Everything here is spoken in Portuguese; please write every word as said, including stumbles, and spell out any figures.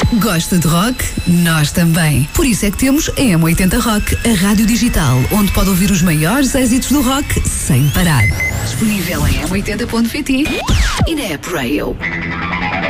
Gosta de rock? Nós também. Por isso é que temos a M oitenta Rock, a rádio digital, onde pode ouvir os maiores êxitos do rock sem parar. Disponível em m oitenta ponto pt e na App Rail.